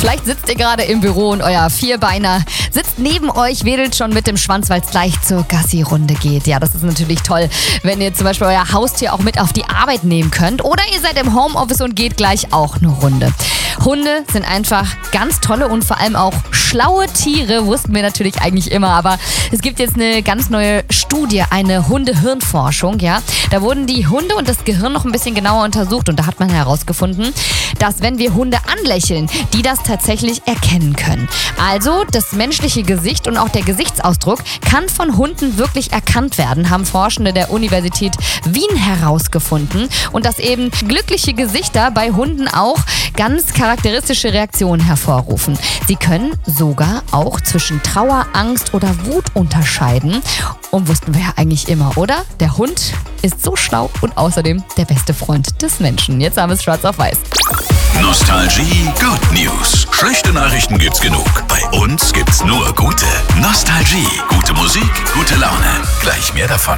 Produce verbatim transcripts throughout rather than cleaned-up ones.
Vielleicht sitzt ihr gerade im Büro und euer Vierbeiner sitzt neben euch, wedelt schon mit dem Schwanz, weil es gleich zur Gassi-Runde geht. Ja, das ist natürlich toll, wenn ihr zum Beispiel euer Haustier auch mit auf die Arbeit nehmen könnt. Oder ihr seid im Homeoffice und geht gleich auch eine Runde. Hunde sind einfach ganz tolle und vor allem auch schlaue Tiere, wussten wir natürlich eigentlich immer. Aber es gibt jetzt eine ganz neue Studie, eine Hunde-Hirnforschung. Ja? Da wurden die Hunde und das Gehirn noch ein bisschen genauer untersucht. Und da hat man herausgefunden, dass wenn wir Hunde anlächeln, die das tatsächlich erkennen können. Also das menschliche Gesicht und auch der Gesichtsausdruck kann von Hunden wirklich erkannt werden, haben Forschende der Universität Wien herausgefunden. Und dass eben glückliche Gesichter bei Hunden auch ganz charakteristische Reaktionen hervorrufen. Sie können sogar auch zwischen Trauer, Angst oder Wut unterscheiden. Und wussten wir ja eigentlich immer, oder? Der Hund ist so schlau und außerdem der beste Freund des Menschen. Jetzt haben wir es schwarz auf weiß. Nostalgie Good News. Schlechte Nachrichten gibt's genug. Bei uns gibt's nur gute. Nostalgie. Gute Musik, gute Laune. Gleich mehr davon.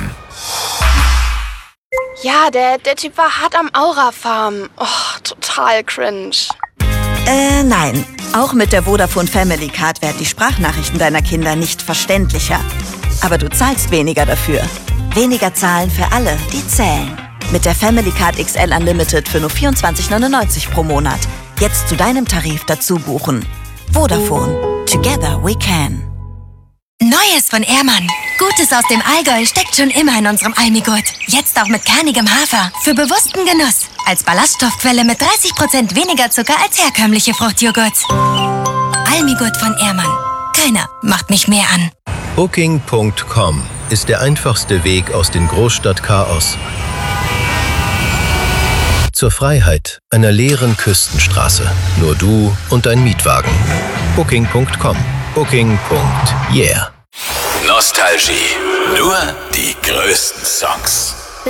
Ja, der, der Typ war hart am Aura-Farm. Oh, total cringe. Äh, nein. Auch mit der Vodafone Family Card werden die Sprachnachrichten deiner Kinder nicht verständlicher. Aber du zahlst weniger dafür. Weniger zahlen für alle, die zählen. Mit der Family Card X L Unlimited für nur vierundzwanzig neunundneunzig pro Monat. Jetzt zu deinem Tarif dazu buchen. Vodafone. Together we can. Neues von Ehrmann. Gutes aus dem Allgäu steckt schon immer in unserem Almigurt. Jetzt auch mit kernigem Hafer. Für bewussten Genuss. Als Ballaststoffquelle mit dreißig Prozent weniger Zucker als herkömmliche Fruchtjoghurts. Almigurt von Ehrmann. Keiner macht mich mehr an. Booking Punkt com ist der einfachste Weg aus dem Großstadtchaos zur Freiheit einer leeren Küstenstraße. Nur du und dein Mietwagen. Booking Punkt com. Booking. Yeah. Nostalgie. Nur die größten Songs.